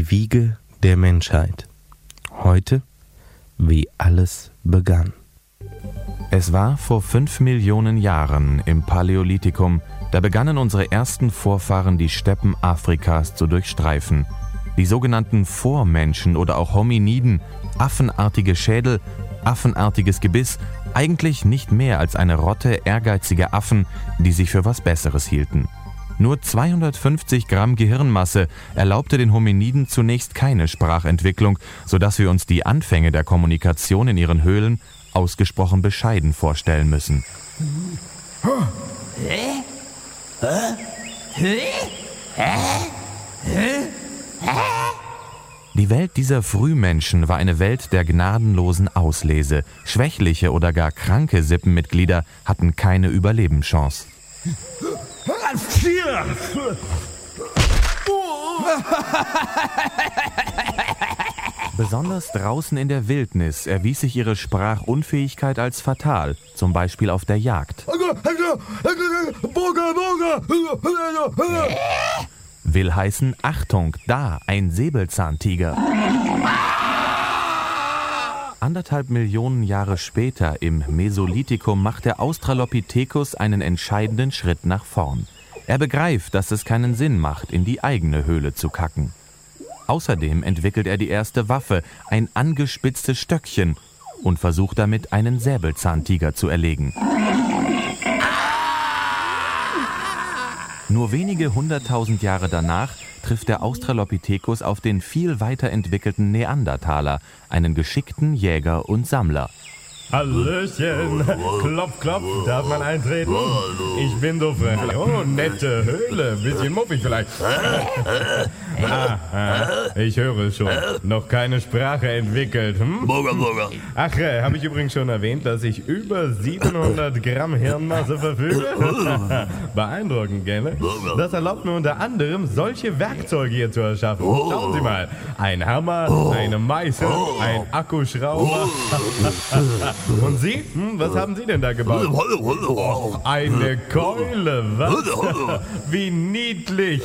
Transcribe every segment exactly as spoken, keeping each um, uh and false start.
Die Wiege der Menschheit. Heute, wie alles begann. Es war vor fünf Millionen Jahren im Paläolithikum, da begannen unsere ersten Vorfahren die Steppen Afrikas zu durchstreifen. Die sogenannten Vormenschen oder auch Hominiden, affenartige Schädel, affenartiges Gebiss, eigentlich nicht mehr als eine Rotte ehrgeiziger Affen, die sich für was Besseres hielten. Nur zweihundertfünfzig Gramm Gehirnmasse erlaubte den Hominiden zunächst keine Sprachentwicklung, sodass wir uns die Anfänge der Kommunikation in ihren Höhlen ausgesprochen bescheiden vorstellen müssen. Die Welt dieser Frühmenschen war eine Welt der gnadenlosen Auslese. Schwächliche oder gar kranke Sippenmitglieder hatten keine Überlebenschance. Besonders draußen in der Wildnis erwies sich ihre Sprachunfähigkeit als fatal, zum Beispiel auf der Jagd. Will heißen, Achtung, da, ein Säbelzahntiger. Anderthalb Millionen Jahre später, im Mesolithikum, macht der Australopithecus einen entscheidenden Schritt nach vorn. Er begreift, dass es keinen Sinn macht, in die eigene Höhle zu kacken. Außerdem entwickelt er die erste Waffe, ein angespitztes Stöckchen, und versucht damit, einen Säbelzahntiger zu erlegen. Nur wenige hunderttausend Jahre danach trifft der Australopithecus auf den viel weiterentwickelten Neandertaler, einen geschickten Jäger und Sammler. Hallöchen, klopf, klopf, darf man eintreten? Ich bin so frei. Oh, nette Höhle, bisschen muffig vielleicht. Ah, ah, ich höre schon, noch keine Sprache entwickelt. Hm? Ach, äh, habe ich übrigens schon erwähnt, dass ich über siebenhundert Gramm Hirnmasse verfüge? Beeindruckend, gell? Das erlaubt mir unter anderem, solche Werkzeuge hier zu erschaffen. Schauen Sie mal, ein Hammer, eine Meißel, ein Akkuschrauber. Und Sie? Hm, was haben Sie denn da gebaut? Oh, eine Keule, was? Wie niedlich.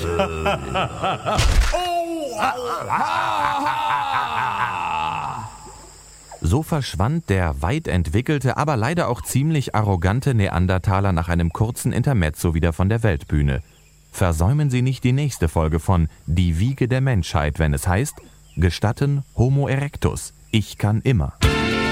So verschwand der weit entwickelte, aber leider auch ziemlich arrogante Neandertaler nach einem kurzen Intermezzo wieder von der Weltbühne. Versäumen Sie nicht die nächste Folge von Die Wiege der Menschheit, wenn es heißt, gestatten Homo erectus, ich kann immer.